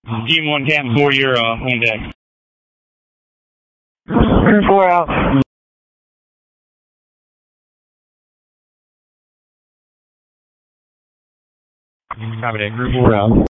Team 1 Camp 4, you're on deck. 4 out. Copy that. Group 4 out.